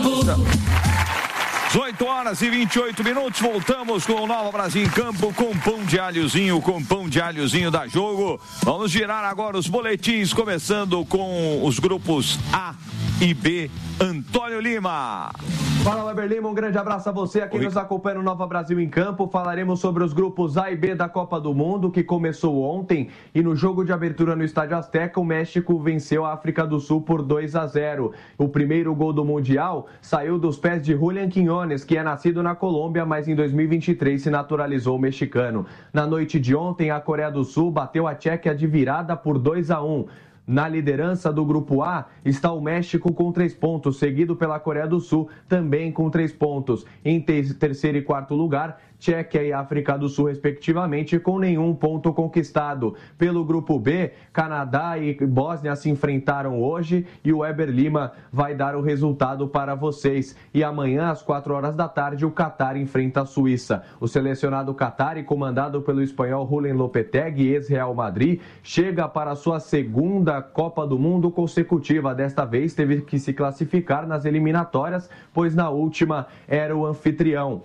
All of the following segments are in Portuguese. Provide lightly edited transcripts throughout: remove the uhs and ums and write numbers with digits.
18 horas e 28 minutos, voltamos com o Nova Brasil em Campo, com pão de alhozinho da Jogo. Vamos girar agora os boletins, começando com os grupos A e B. Antônio Lima. Fala, Weber Lima, um grande abraço a você aqui nos acompanha no Nova Brasil em Campo. Falaremos sobre os grupos A e B da Copa do Mundo, que começou ontem, e no jogo de abertura no Estádio Azteca, o México venceu a África do Sul por 2-0. O primeiro gol do Mundial saiu dos pés de Julián Quiñones, que é nascido na Colômbia, mas em 2023 se naturalizou mexicano. Na noite de ontem, a Coreia do Sul bateu a Tchequia de virada por 2-1. Na liderança do Grupo A está o México com 3 pontos, seguido pela Coreia do Sul também com 3 pontos. Em terceiro e quarto lugar, Tchequia e África do Sul, respectivamente, com nenhum ponto conquistado. Pelo Grupo B, Canadá e Bósnia se enfrentaram hoje e o Weber Lima vai dar o resultado para vocês. E amanhã, às 4 horas da tarde, o Catar enfrenta a Suíça. O selecionado Catar, comandado pelo espanhol Julen Lopetegui, ex-Real Madrid, chega para a sua segunda Copa do Mundo consecutiva. Desta vez teve que se classificar nas eliminatórias, pois na última era o anfitrião.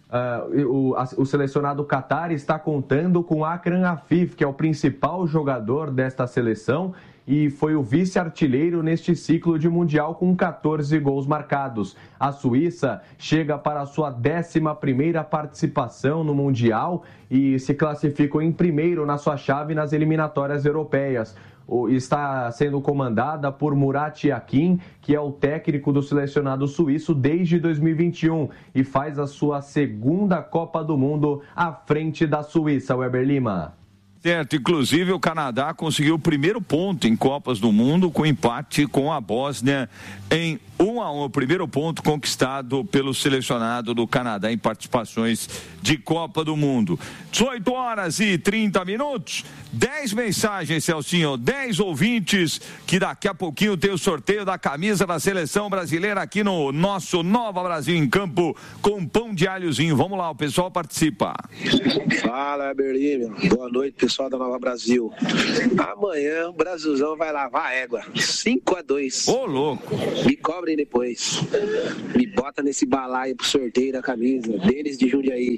O selecionado Qatar está contando com Akram Afif, que é o principal jogador desta seleção e foi o vice-artilheiro neste ciclo de Mundial com 14 gols marcados. A Suíça chega para a sua 11ª participação no Mundial e se classificou em primeiro na sua chave nas eliminatórias europeias. Está sendo comandada por Murat Yakin, que é o técnico do selecionado suíço desde 2021 e faz a sua segunda Copa do Mundo à frente da Suíça, Weber Lima. Certo, inclusive o Canadá conseguiu o primeiro ponto em Copas do Mundo com empate com a Bósnia em 1-1, o primeiro ponto conquistado pelo selecionado do Canadá em participações de Copa do Mundo. 18 horas e 30 minutos, 10 mensagens, Celcinho, 10 ouvintes, que daqui a pouquinho tem o sorteio da camisa da seleção brasileira aqui no nosso Nova Brasil em Campo com pão de alhozinho. Vamos lá, o pessoal participa. Fala, Berlim, boa noite, pessoal da Nova Brasil. Amanhã o Brasilzão vai lavar a égua, 5-2. Ô, louco. Me cobrem depois. Me bota nesse balaio pro sorteio da camisa. Denis de Jundiaí.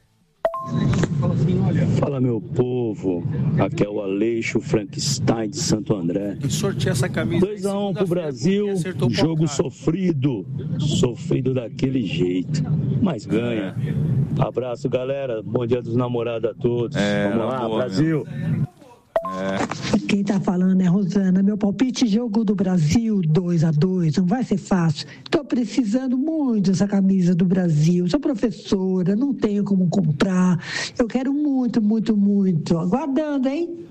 Fala, meu povo. Aqui é o Aleixo Frankenstein de Santo André. Sorteia essa camisa. 2-1 pro Brasil. Jogo sofrido. Sofrido daquele jeito. Mas ganha. Abraço, galera. Bom dia dos namorados a todos. Vamos lá, boa, Brasil. Quem tá falando é Rosana. Meu palpite, jogo do Brasil 2-2, não vai ser fácil. Tô precisando muito dessa camisa do Brasil. Sou professora, não tenho como comprar. Eu quero muito, muito, muito. Aguardando, hein?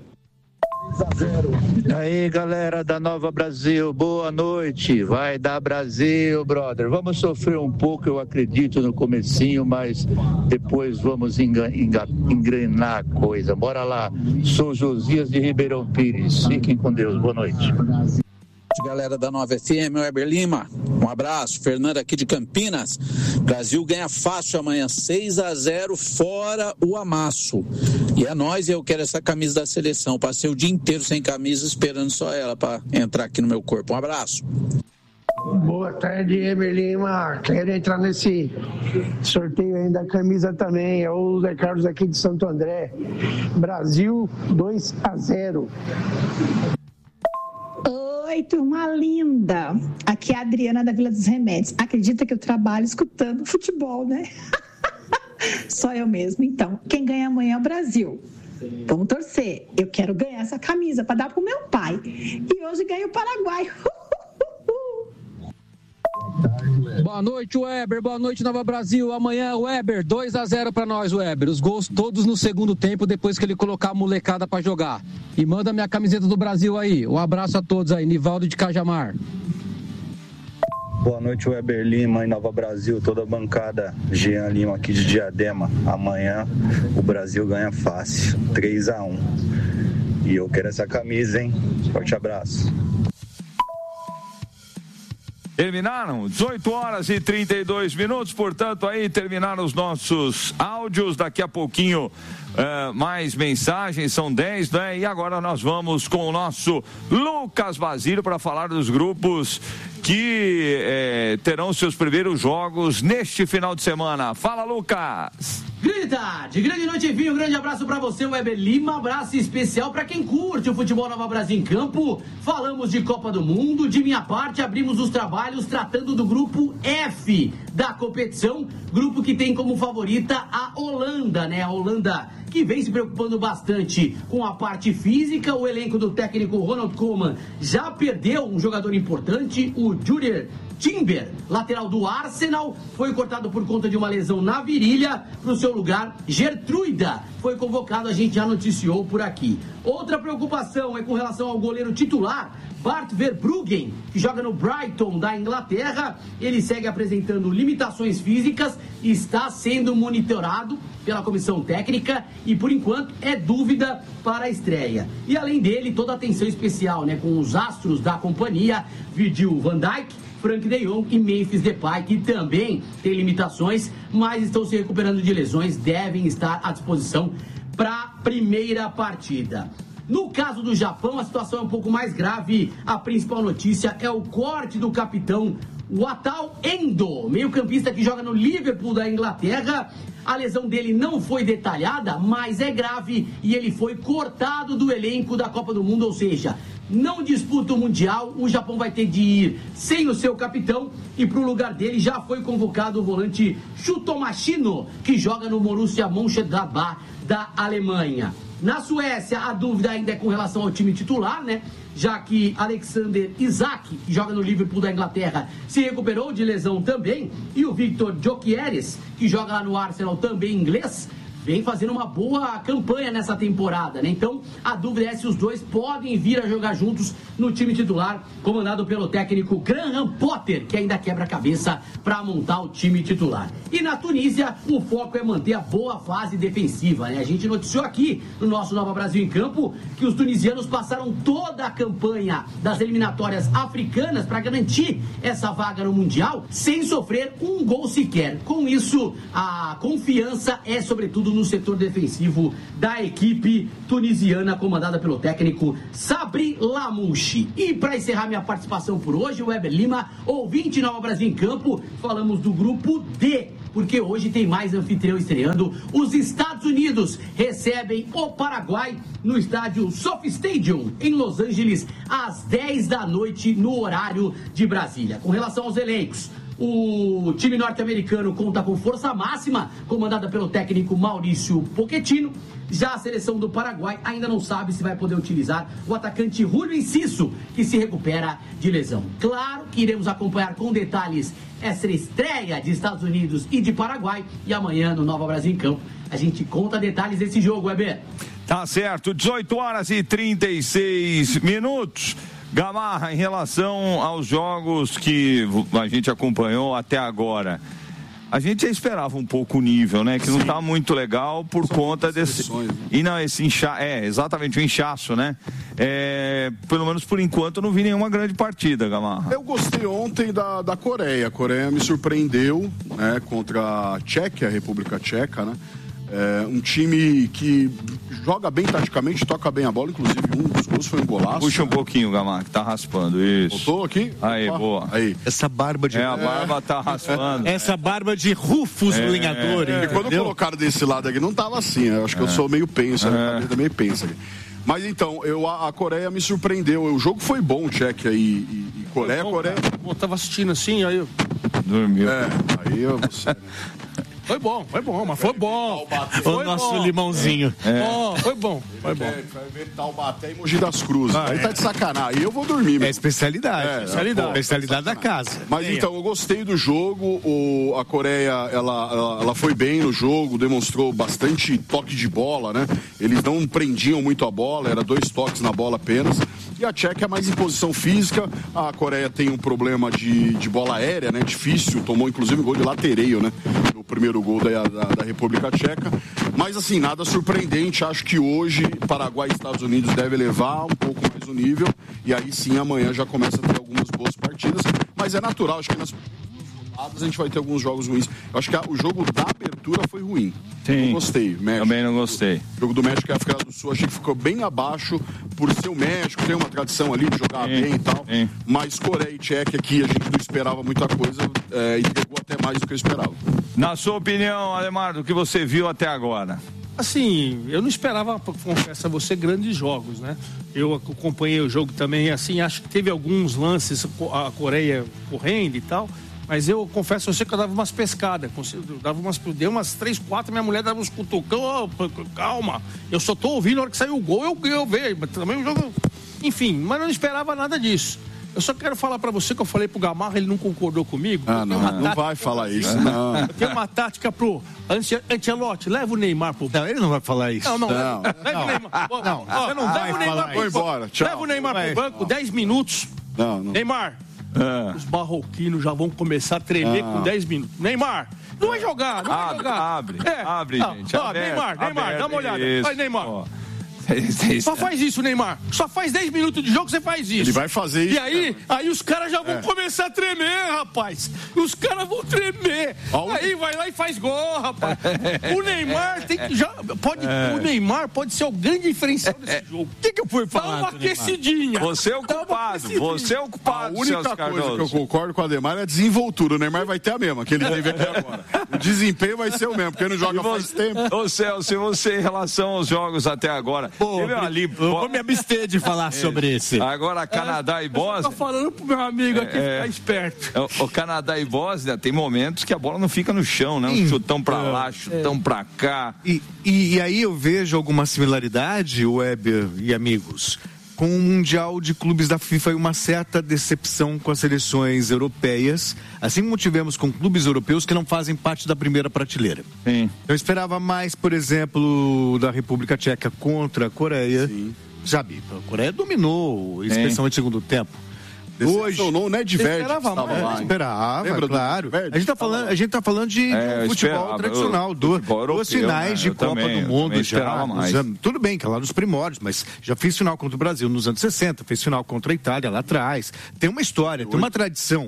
Aí, galera da Nova Brasil, boa noite. Vai dar Brasil, brother. Vamos sofrer um pouco, eu acredito, no comecinho, mas depois vamos engrenar a coisa. Bora lá. Sou Josias de Ribeirão Pires. Fiquem com Deus. Boa noite. Galera da Nova FM, Weber Lima, um abraço. Fernando aqui de Campinas. Brasil ganha fácil amanhã, 6-0, fora o amasso. E é nóis, eu quero essa camisa da seleção. Passei o dia inteiro sem camisa, esperando só ela para entrar aqui no meu corpo. Um abraço. Boa tarde, Weber Lima. Quero entrar nesse sorteio aí da camisa também. É o Zé Carlos aqui de Santo André. Brasil 2-0. Oi, turma linda. Aqui é a Adriana da Vila dos Remédios. Acredita que eu trabalho escutando futebol, né? Só eu mesmo. Então, quem ganha amanhã é o Brasil. Vamos torcer. Eu quero ganhar essa camisa para dar pro meu pai. E hoje ganho o Paraguai. Boa noite, Weber. Boa noite, Nova Brasil. Amanhã, Weber, 2-0 pra nós, Weber. Os gols todos no segundo tempo, depois que ele colocar a molecada pra jogar. E manda minha camiseta do Brasil aí. Um abraço a todos aí. Nivaldo de Cajamar. Boa noite, Weber Lima e Nova Brasil. Toda a bancada. Jean Lima aqui de Diadema. Amanhã o Brasil ganha fácil. 3-1. E eu quero essa camisa, hein? Forte abraço. Terminaram? 18 horas e 32 minutos, portanto, aí terminaram os nossos áudios. Daqui a pouquinho, mais mensagens, são 10, né? E agora nós vamos com o nosso Lucas Basílio para falar dos grupos que terão seus primeiros jogos neste final de semana. Fala, Lucas! Grande tarde, grande noite, enfim, um grande abraço pra você, Weber Lima, abraço especial pra quem curte o futebol Nova Brasil em campo. Falamos de Copa do Mundo, de minha parte abrimos os trabalhos tratando do grupo F da competição, grupo que tem como favorita a Holanda, né? A Holanda que vem se preocupando bastante com a parte física. O elenco do técnico Ronald Koeman já perdeu um jogador importante, o Jurriën Timber, lateral do Arsenal, foi cortado por conta de uma lesão na virilha. Para o seu lugar, Gertruida foi convocado, a gente já noticiou por aqui. Outra preocupação é com relação ao goleiro titular, Bart Verbruggen, que joga no Brighton da Inglaterra. Ele segue apresentando limitações físicas, está sendo monitorado pela comissão técnica e, por enquanto, é dúvida para a estreia. E, além dele, toda a atenção especial, né, com os astros da companhia, Virgil van Dijk, Frank de Jong e Memphis Depay, que também tem limitações, mas estão se recuperando de lesões, devem estar à disposição para a primeira partida. No caso do Japão, a situação é um pouco mais grave. A principal notícia é o corte do capitão Wataru Endo, meio-campista que joga no Liverpool da Inglaterra. A lesão dele não foi detalhada, mas é grave e ele foi cortado do elenco da Copa do Mundo, ou seja, não disputa o Mundial. O Japão vai ter de ir sem o seu capitão e para o lugar dele já foi convocado o volante Shuto Machino, que joga no Borussia Mönchengladbach da Alemanha. Na Suécia, a dúvida ainda é com relação ao time titular, né? Já que Alexander Isak, que joga no Liverpool da Inglaterra, se recuperou de lesão também. E o Victor Gyökeres, que joga lá no Arsenal, também inglês, vem fazendo uma boa campanha nessa temporada, né? Então, a dúvida é se os dois podem vir a jogar juntos no time titular, comandado pelo técnico Graham Potter, que ainda quebra a cabeça para montar o time titular. E na Tunísia, o foco é manter a boa fase defensiva, né? A gente noticiou aqui no nosso Nova Brasil em Campo que os tunisianos passaram toda a campanha das eliminatórias africanas para garantir essa vaga no Mundial sem sofrer um gol sequer. Com isso, a confiança é sobretudo no setor defensivo da equipe tunisiana, comandada pelo técnico Sabri Lamouchi. E para encerrar minha participação por hoje, o Weber Lima, ouvinte Nova Brasil em Campo, falamos do grupo D, porque hoje tem mais anfitrião estreando. Os Estados Unidos recebem o Paraguai no estádio SoFi Stadium, em Los Angeles, às 10 da noite, no horário de Brasília. Com relação aos elencos, o time norte-americano conta com força máxima, comandada pelo técnico Maurício Pochettino. Já a seleção do Paraguai ainda não sabe se vai poder utilizar o atacante Julio Enciso, que se recupera de lesão. Claro que iremos acompanhar com detalhes essa estreia de Estados Unidos e de Paraguai. E amanhã, no Nova Brasil em Campo, a gente conta detalhes desse jogo, Weber. Tá certo, 18 horas e 36 minutos. Gamarra, em relação aos jogos que a gente acompanhou até agora, a gente já esperava um pouco o nível, né? Que não tá muito legal por conta desse... E não, esse exatamente, o inchaço, né? Pelo menos por enquanto eu não vi nenhuma grande partida, Gamarra. Eu gostei ontem da Coreia. A Coreia me surpreendeu, né? Contra a Tchequia, a República Tcheca, né? Um time que joga bem taticamente, toca bem a bola, inclusive um dos gols foi um golaço. Puxa um pouquinho, Gamarra, que tá raspando, isso. Voltou aqui? Aí, boa. Aí. Essa barba de... a barba tá raspando. Essa barba de Rufus lenhador. E quando colocaram desse lado aqui, não tava assim, eu acho que eu sou meio pensa, a cabeça meio pensa aqui. Mas então, a Coreia me surpreendeu, o jogo foi bom, Tchequia e Coreia, Coreia... Eu tava assistindo assim, aí eu... Dormiu. Aí você... Foi bom, mas foi bom. O nosso limãozinho. Foi bom. Vai ver Taubaté e Mogi das Cruzes. Aí tá de sacanagem. Aí eu vou dormir. É especialidade. Especialidade da casa. Mas então, eu gostei do jogo. A Coreia, ela foi bem no jogo, demonstrou bastante toque de bola, né? Eles não prendiam muito a bola, era 2 toques na bola apenas. E a Tchequia é mais em posição física. A Coreia tem um problema de bola aérea, né? Difícil. Tomou, inclusive, um gol de latereio, né? No primeiro gol da República Tcheca. Mas, assim, nada surpreendente. Acho que hoje Paraguai e Estados Unidos devem elevar um pouco mais o nível. E aí sim, amanhã já começa a ter algumas boas partidas. Mas Mas é natural, acho que nas a gente vai ter alguns jogos ruins. Eu acho que o jogo da abertura foi ruim. Sim. Não gostei. México. Também não gostei. O jogo do México e África do Sul, achei que ficou bem abaixo por ser o México, tem uma tradição ali de jogar bem e tal. Mas Coreia e Tchequia aqui, a gente não esperava muita coisa e entregou até mais do que eu esperava. Na sua opinião, Ademar, do que você viu até agora? Assim, eu não esperava, confesso a você, grandes jogos, né? Eu acompanhei o jogo também, assim, acho que teve alguns lances, a Coreia correndo e tal, mas eu confesso a você que eu dava umas pescadas, deu umas 3, 4, minha mulher dava uns cutucão, calma, eu só tô ouvindo, na hora que saiu o gol, eu vejo, mas também o jogo, enfim, mas eu não esperava nada disso. Eu só quero falar pra você que eu falei pro Gamarra, ele não concordou comigo. Não vai falar isso, não. Eu tenho uma tática pro Ancelotti, leva o Neymar pro banco. Não, ele não vai falar isso. Não. Leva o Neymar. Não, você não vai falar isso. Embora, tchau. Leva o Neymar pro banco, 10 minutos. Não. Neymar, os marroquinos já vão começar a tremer com 10 minutos. Neymar, não vai jogar, não vai jogar. Abre, gente. Neymar, dá uma olhada. Vai, Neymar. Ó. Só faz isso, Neymar. Só faz 10 minutos de jogo, você faz isso. Ele vai fazer isso. E aí os caras já vão começar a tremer, rapaz. Os caras vão tremer. Aí vai lá e faz gol, rapaz. O Neymar tem que o Neymar pode ser o grande diferencial desse jogo. O que eu fui falar? Dá uma aquecidinha. Você é o culpado. A única coisa que eu concordo com o Ademar é a desenvoltura. O Neymar vai ter a mesma que ele teve aqui agora. O desempenho vai ser o mesmo, porque ele não joga faz tempo. Ô Celso, você em relação aos jogos até agora, vou me abster de falar sobre isso. Agora, Canadá e Bósnia. Tô falando pro meu amigo aqui ficar esperto. O Canadá e Bósnia tem momentos que a bola não fica no chão, né? Um chutão pra lá, chutão pra cá. E aí eu vejo alguma similaridade, Weber e amigos, com o Mundial de Clubes da FIFA e uma certa decepção com as seleções europeias, assim como tivemos com clubes europeus que não fazem parte da primeira prateleira. Sim. Eu esperava mais, por exemplo, da República Tcheca contra a Coreia. Sim. Sabe, a Coreia dominou, especialmente no segundo tempo. Hoje não é de verde. Esperava, claro. A gente tá falando de futebol tradicional, duas finais de Copa do Mundo já. Tudo bem que é lá nos primórdios, mas já fiz final contra o Brasil nos anos 60, fez final contra a Itália lá atrás. Tem uma história, tem uma tradição.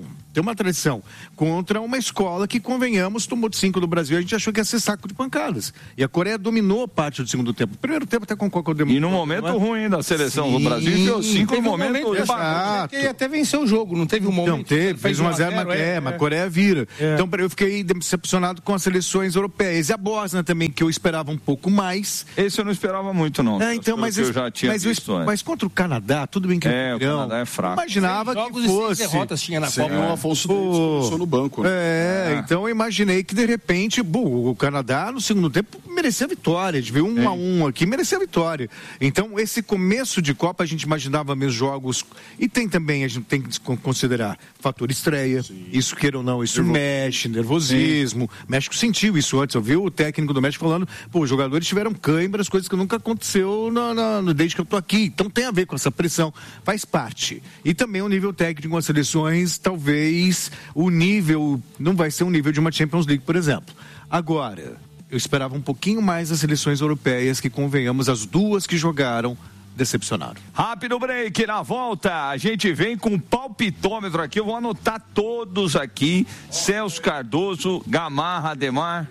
Contra uma escola que, convenhamos, tomou de 5 do Brasil. A gente achou que ia ser saco de pancadas. E a Coreia dominou parte do segundo tempo. O primeiro tempo até concordo com o Demônio. E no momento ruim da seleção do Brasil, deu 5 no momento. Exato. E até venceu o jogo, não teve um momento. Não teve, fez 1-0, mas a Coreia vira. Então eu fiquei decepcionado com as seleções europeias. E a Bósnia também, que eu esperava um pouco mais. Esse eu não esperava muito, não. Eu já tinha visto antes. Mas contra o Canadá, tudo bem que o Canadá é fraco. Imaginava que fosse. Derrotas tinha na Copa. Afonso começou no banco. Então eu imaginei que de repente o Canadá no segundo tempo merecia a vitória, de ver 1-1 aqui, merecia a vitória. Então esse começo de Copa a gente imaginava mesmo jogos, e tem também, a gente tem que considerar fator estreia, isso queira ou não, isso mexe, nervosismo, México sentiu isso antes, eu vi o técnico do México falando, os jogadores tiveram câimbras, coisas que nunca aconteceu desde que eu tô aqui, então tem a ver com essa pressão, faz parte. E também o nível técnico das seleções, talvez o nível não vai ser um nível de uma Champions League, por exemplo. Agora, eu esperava um pouquinho mais das seleções europeias, que convenhamos, as duas que jogaram decepcionaram. Rápido break, na volta a gente vem com um palpitômetro aqui, eu vou anotar todos aqui: Celso Cardoso, Gamarra, Ademar.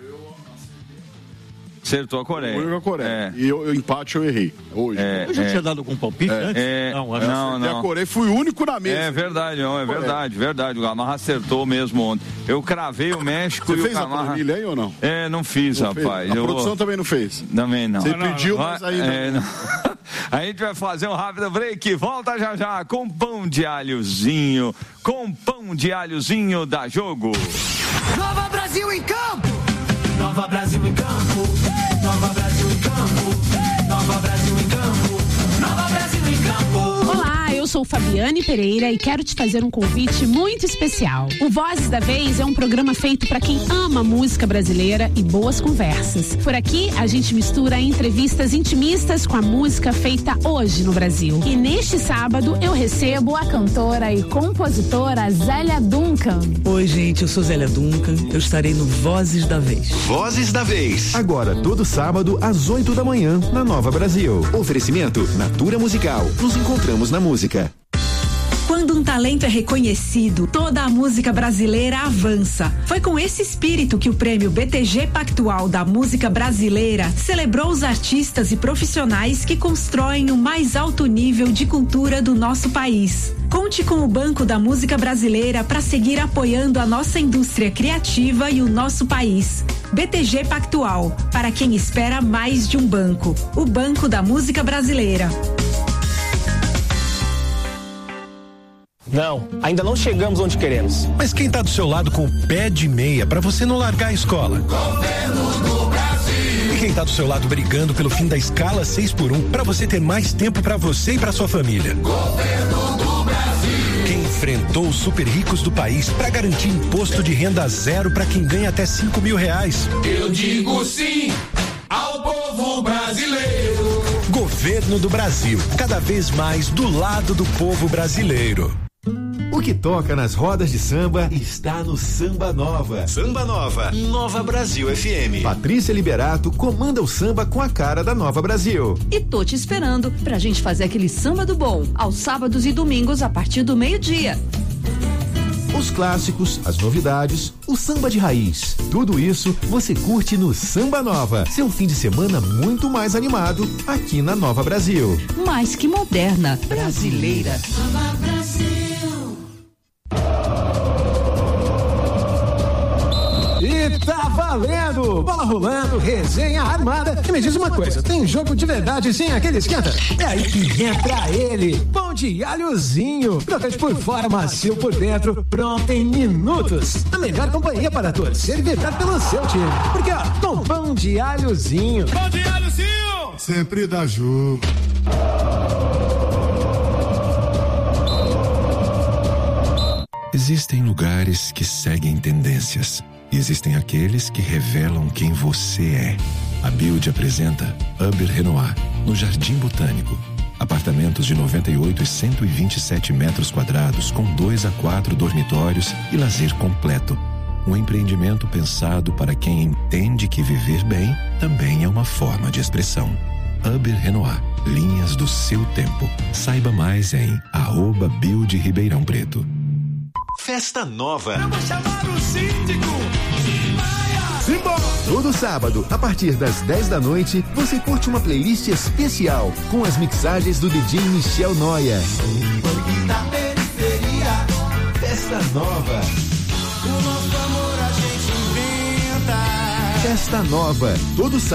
Acertou a Coreia. Eu Coreia. E eu empate eu errei. Hoje. Eu já tinha dado algum palpite antes? Não. E a Coreia fui o único na mesa. É verdade. O Gamarra acertou mesmo ontem. Eu cravei o México. Você fez a planilha aí ou não? Não fiz, rapaz. A produção também não fez? Também não. Você pediu, mas aí não. A gente vai fazer um rápido break. Volta já com pão de alhozinho. Com pão de alhozinho da Jogo. Nova Brasil em campo! Nova Brasil em campo! Nova Brasil em campo! Nova Brasil em campo! Nova Brasil em campo! Olá, eu sou Fabiane Pereira e quero te fazer um convite muito especial. O Vozes da Vez é um programa feito para quem ama música brasileira e boas conversas. Por aqui, a gente mistura entrevistas intimistas com a música feita hoje no Brasil. E neste sábado, eu recebo a cantora e compositora Zélia Duncan. Oi, gente, eu sou Zélia Duncan. Eu estarei no Vozes da Vez. Vozes da Vez. Agora, todo sábado, às 8 da manhã, na Nova Brasil. Oferecimento Natura Musical. Nos encontramos na música. Quando um talento é reconhecido, toda a música brasileira avança. Foi com esse espírito que o Prêmio BTG Pactual da Música Brasileira celebrou os artistas e profissionais que constroem o mais alto nível de cultura do nosso país. Conte com o Banco da Música Brasileira para seguir apoiando a nossa indústria criativa e o nosso país. BTG Pactual, para quem espera mais de um banco. O Banco da Música Brasileira. Não, ainda não chegamos onde queremos. Mas quem tá do seu lado com o pé de meia para você não largar a escola? Governo do Brasil. E quem tá do seu lado brigando pelo fim da escala 6x1 para você ter mais tempo para você e para sua família? Governo do Brasil. Quem enfrentou os super ricos do país para garantir imposto de renda zero para quem ganha até R$5.000? Eu digo sim ao povo brasileiro. Governo do Brasil, cada vez mais do lado do povo brasileiro. O que toca nas rodas de samba está no Samba Nova. Samba Nova, Nova Brasil FM. Patrícia Liberato comanda o samba com a cara da Nova Brasil. E tô te esperando pra gente fazer aquele samba do bom, aos sábados e domingos a partir do 12:00. Os clássicos, as novidades, o samba de raiz. Tudo isso você curte no Samba Nova. Seu fim de semana muito mais animado aqui na Nova Brasil. Mais que moderna, brasileira. Nova Brasil. E tá valendo! Bola rolando, resenha armada. E me diz uma coisa, tem jogo de verdade sem aquele esquenta? É aí que entra ele, pão de alhozinho. Crocante por fora, macio por dentro, pronto em minutos. A melhor companhia para torcer e vibrar pelo seu time. Porque ó, com pão de alhozinho. Pão de alhozinho! Sempre dá jogo. Existem lugares que seguem tendências. E existem aqueles que revelam quem você é. A Build apresenta Uber Renoir, no Jardim Botânico. Apartamentos de 98 e 127 metros quadrados com 2 a 4 dormitórios e lazer completo. Um empreendimento pensado para quem entende que viver bem também é uma forma de expressão. Uber Renoir, linhas do seu tempo. Saiba mais em @Build Ribeirão Preto. Festa Nova. Vamos chamar o síndico. Todo sábado, a partir das 10 da noite, você curte uma playlist especial com as mixagens do DJ Michel Noia. Da periferia. Festa Nova. O nosso amor a gente inventa. Festa Nova, todo sábado.